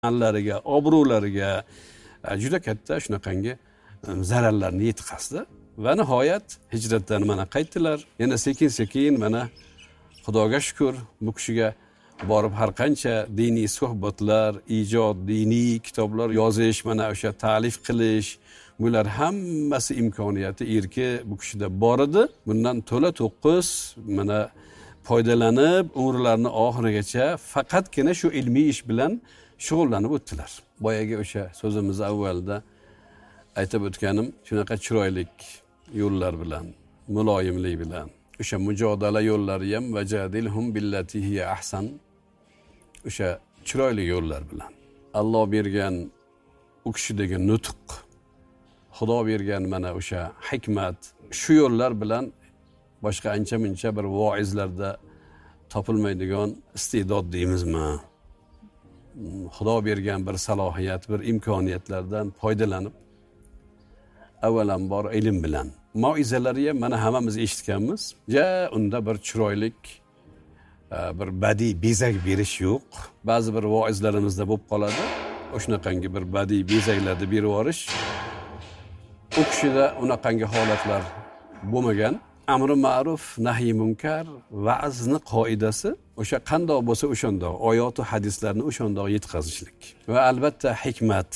sha'nlariga, obro'lariga juda katta shunaqangi zararlarni yetkazdi. Va nihoyat hijratdan mana qaytdilar. Yana sekin-sekin mana Xudoga shukr, bu kishiga borib har qancha diniy suhbatlar, ijod, diniy kitoblar yozish, mana o'sha ta'lif qilish, bular hammasi imkoniyati, erki bu kishida bor edi. Bundan to'la to'qqiz mana foydalanib, umrlarini oxirigacha faqatgina shu ilmiy ish bilan shug'ullanib o'tdilar. Boyaga o'sha so'zimiz avvalda aytib o'tganim, shunaqa chiroylik yo'llar bilan, muloyimlik bilan, o'sha mujodala yo'llari ham vajadilhum billati hiya ahsan, o'sha chiroyli yo'llar bilan Alloh bergan u kishidagi nutq, Xudo bergan mana o'sha hikmat, shu yo'llar bilan boshqa ancha-muncha bir voizlarda topilmaydigan iste'dod deymizmi? Xudo bergan bir salohiyat, bir imkoniyatlardan foydalanib, avvalambor ilm bilan moizalari ham mana hammamiz eshitganmiz. Unda bir chiroylik, bir badiiy bezak berish yo'q. Ba'zi bir voizlarimizda bo'lib qoladi. O'shunaqangi bir badiiy bezaklarni berib yuborish. U kishida unaqangi holatlar bo'lmagan. Amri ma'ruf, nahiy munkar, va'zni qoidasi o'sha qandoq bo'lsa o'shandoq, oyat va hadislarni o'shandoq yetkazishlik. Va albatta hikmat.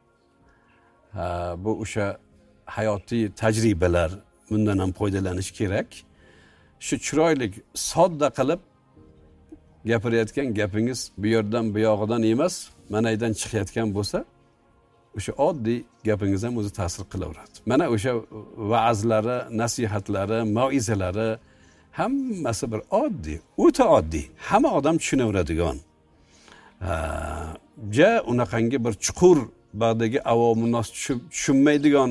Bu o'sha hayotiy tajribalar, bundan ham foydalanish kerak. Shu chiroylik, sodda qilib gapirayotgan gapingiz bu yerdan bu yog'idan emas, manaydan chiqayotgan bo'lsa, o'sha oddiy gapingiz ham o'zi ta'sir qilaveradi. Mana o'sha va'zlari, nasihatlari, mauizalari hammasi bir oddiy, o'ta oddiy, hamma odam tushunaveradigan. Unaqangi bir chuqur bag'dagi avomi nos tushunmaydigan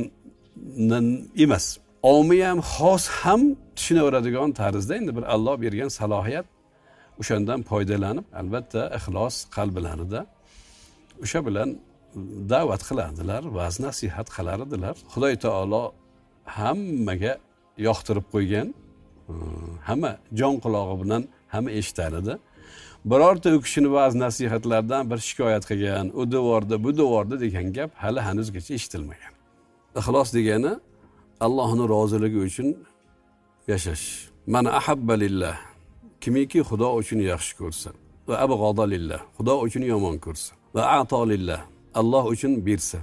emas. Omi ham, xos ham tushunaveradigan tarzda endi bir Alloh bergan salohiyat, o'shandan foydalanib, albatta ixlos qalblarida o'sha bilan da'vat qiladilar, va'z nasihat qilar edilar. Xudo taolo hammaga yoqtirib qo'ygan, hamma jon qulog'i bilan hamma eshitar edi. Birorta u kishini va'z nasihatlardan bir shikoyat qilgan, u devorda, bu devorda degan gap hali hanuzgacha eshitilmagan. Ixlos degani Allohning roziligi uchun yashash. Man ahabba lillah, kimiki Xudo uchun yaxshi ko'rsa, va abg'ada lillah, Xudo uchun yomon ko'rsa, va a'to lillah, Alloh uchun bersa,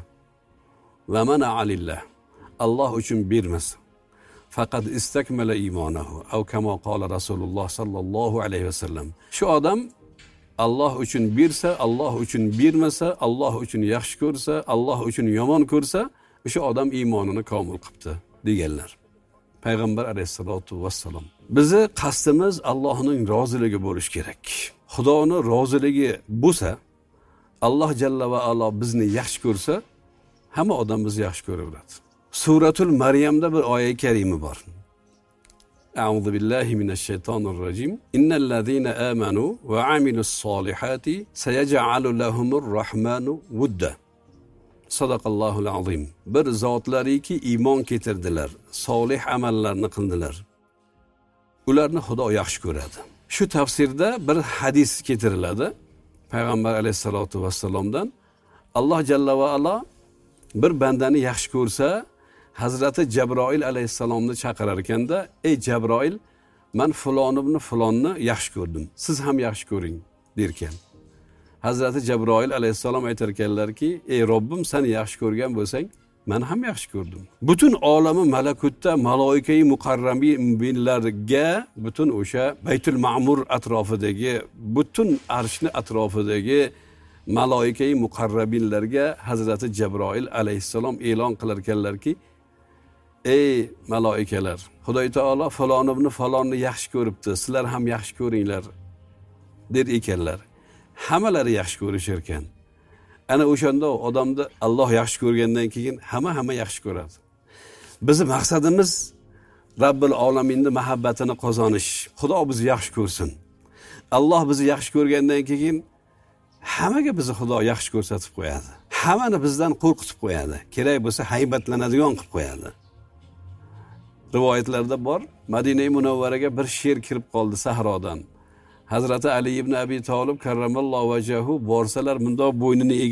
va mana'a lillah, Alloh uchun bermasa, faqat istakmala iymonahu, aw kama qala Rasululloh sallallohu alayhi vasallam. Shu odam Alloh uchun bersa, Alloh uchun bermasa, Alloh uchun yaxshi ko'rsa, Alloh uchun yomon ko'rsa, o'sha odam iymonini komil qilibdi deganlar. Payg'ambar alayhisolatu vassalom. Bizi qasdimiz Allohning roziligi bo'lish kerak. Xudoning roziligi bo'lsa, Alloh jalla va alo bizni yaxshi ko'rsa, hamma odam bizni yaxshi ko'raveradi. Suratul Maryamda bir oyat karima bor. A'udhu billahi minash shaytonir rojim. Innal ladzina amanu va amilus solihati sayaj'alu lahumur rahmanu wudda. Sadaqallohul azim. Bir zotlariki iymon keltirdilar, solih amallarni qildilar. Ularni Xudo yaxshi ko'radi. Shu tafsirda bir hadis keltiriladi. Payg'ambar alayhisolatu vassalomdan, Alloh jalla va alo bir bandani yaxshi ko'rsa, Hazrati Jabroil alayhissalomni chaqirar ekanda, ey Jabroil, men falon ibn falonni yaxshi ko'rdim, siz ham yaxshi ko'ring derkan. Hazrati Jabroil alayhissalom aytar ekanlarki, ey Robbim, sen yaxshi ko'rgan bo'lsang, men ham yaxshi ko'rdim. Butun olami malakutda maloikai muqarrabinlarga, butun o'sha Baytul Ma'mur atrofidagi, butun arshni atrofidagi maloikai muqarrabinlarga Hazrati Jabroil alayhissalom e'lon qilar ekanlarki, ey maloikalar, Xudo taolo falon ibn falonni yaxshi ko'ribdi, sizlar ham yaxshi ko'ringlar der ekanlar. Hammalari yaxshi ko'rishar ekan. Ana o'shanda odamni Alloh yaxshi ko'rgandan keyin hamma yaxshi ko'radi. Bizning maqsadimiz Robbil olaminning muhabbatini qozonish. Xudo bizni yaxshi ko'rsin. Alloh bizni yaxshi ko'rgandan keyin hammaga bizni Xudo yaxshi ko'rsatib qo'yadi. Hammani bizdan qo'rqitib qo'yadi. Kerak bo'lsa haybatlanadigan qilib qo'yadi. Rivoyatlarda bor, Madina-i Munawvaraga bir sher kirib qoldi sahrodan. Hazrati Ali ibn Abi Talib karramallohu vajhahu borsalar mundoq bo'ynini